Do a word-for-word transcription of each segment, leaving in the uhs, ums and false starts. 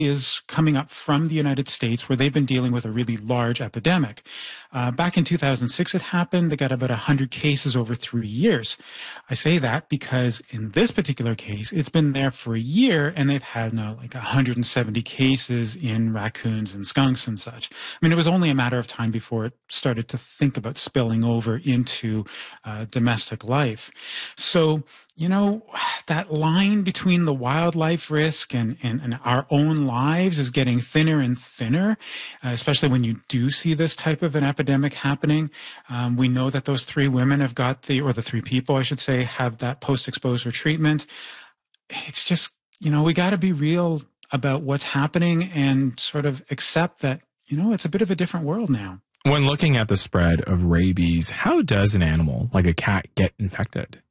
is coming up from the United States, where they've been dealing with a really large epidemic. Uh, back in two thousand six it happened. They got about one hundred cases over three years. I say that because in this particular case, it's been there for a year, and they've had now like one hundred seventy cases in raccoons and skunks and such. I mean, it was only a matter of time before it started to think about spilling over into uh, domestic life. So, you know, that line between the wildlife risk and, and, and our own lives is getting thinner and thinner, uh, especially when you do see this type of an epidemic happening. Um, we know that those three women have got the, or the three people, I should say, have that post-exposure treatment. It's just, you know, we got to be real about what's happening and sort of accept that, you know, it's a bit of a different world now. When looking at the spread of rabies, how does an animal like a cat get infected?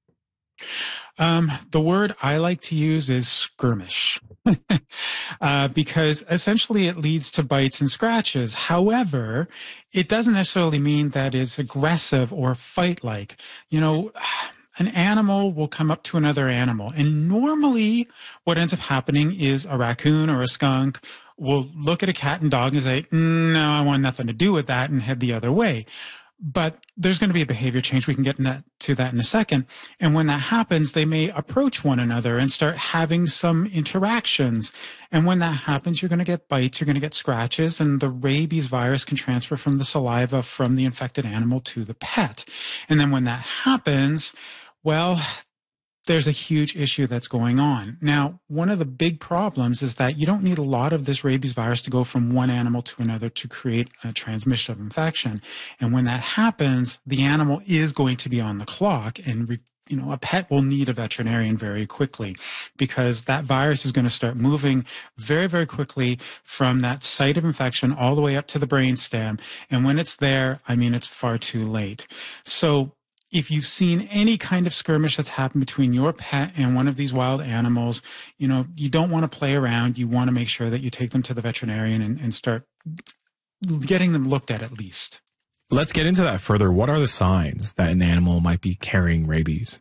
Um, the word I like to use is skirmish, uh, because essentially it leads to bites and scratches. However, it doesn't necessarily mean that it's aggressive or fight-like. You know, an animal will come up to another animal, and normally what ends up happening is a raccoon or a skunk will look at a cat and dog and say, no, I want nothing to do with that, and head the other way. But there's going to be a behavior change. We can get to that in a second. And when that happens, they may approach one another and start having some interactions. And when that happens, you're going to get bites, you're going to get scratches, and the rabies virus can transfer from the saliva from the infected animal to the pet. And then when that happens, well, there's a huge issue that's going on. Now, one of the big problems is that you don't need a lot of this rabies virus to go from one animal to another to create a transmission of infection. And when that happens, the animal is going to be on the clock, and re- you know, a pet will need a veterinarian very quickly, because that virus is going to start moving very, very quickly from that site of infection all the way up to the brainstem. And when it's there, I mean, it's far too late. So if you've seen any kind of skirmish that's happened between your pet and one of these wild animals, you know, you don't want to play around. You want to make sure that you take them to the veterinarian and, and start getting them looked at at least. Let's get into that further. What are the signs that an animal might be carrying rabies?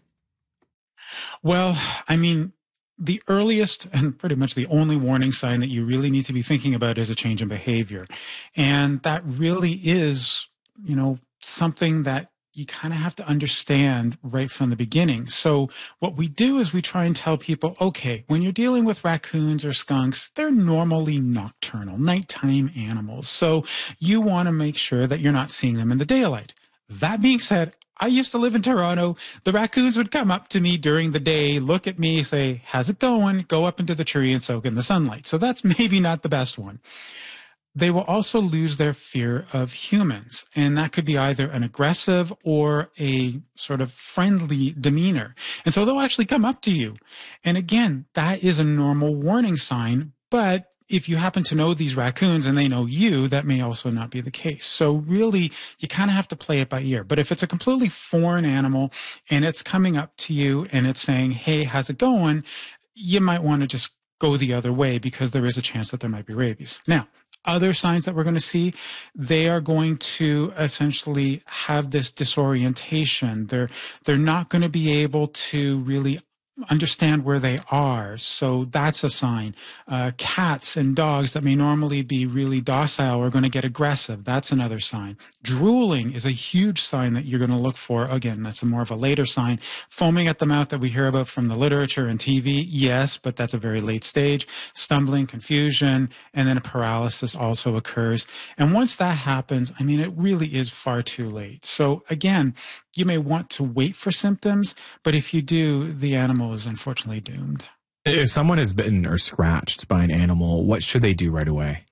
Well, I mean, the earliest and pretty much the only warning sign that you really need to be thinking about is a change in behavior. And that really is, you know, something that you kind of have to understand right from the beginning. So what we do is we try and tell people, okay, when you're dealing with raccoons or skunks, they're normally nocturnal, nighttime animals. So you want to make sure that you're not seeing them in the daylight. That being said, I used to live in Toronto. The raccoons would come up to me during the day, look at me, say, how's it going? Go up into the tree and soak in the sunlight. So that's maybe not the best one. They will also lose their fear of humans, and that could be either an aggressive or a sort of friendly demeanor. And so they'll actually come up to you. And again, that is a normal warning sign, but if you happen to know these raccoons and they know you, that may also not be the case. So really, you kind of have to play it by ear. But if it's a completely foreign animal and it's coming up to you and it's saying, hey, how's it going? You might want to just go the other way, because there is a chance that there might be rabies. Now, other signs that we're going to see, they are going to essentially have this disorientation. They're, they're not going to be able to really understand where they are. So that's a sign. Uh, cats and dogs that may normally be really docile are going to get aggressive. That's another sign. Drooling is a huge sign that you're going to look for. Again, that's a more of a later sign. Foaming at the mouth that we hear about from the literature and T V, yes, but that's a very late stage. Stumbling, confusion, and then a paralysis also occurs. And once that happens, I mean, it really is far too late. So again, you may want to wait for symptoms, but if you do, the animal is unfortunately doomed. If someone is bitten or scratched by an animal, what should they do right away?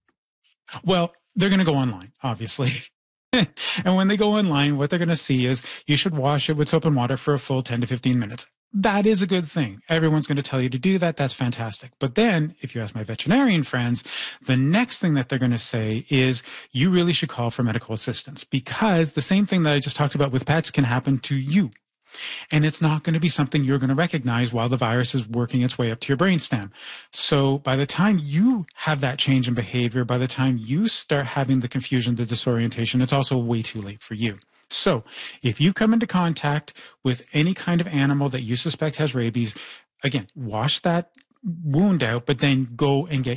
Well, they're going to go online, obviously. And when they go online, what they're going to see is you should wash it with soap and water for a full ten to fifteen minutes. That is a good thing. Everyone's going to tell you to do that. That's fantastic. But then, if you ask my veterinarian friends, the next thing that they're going to say is you really should call for medical assistance, because the same thing that I just talked about with pets can happen to you. And it's not going to be something you're going to recognize while the virus is working its way up to your brainstem. So by the time you have that change in behavior, by the time you start having the confusion, the disorientation, it's also way too late for you. So if you come into contact with any kind of animal that you suspect has rabies, again, wash that wound out, but then go and get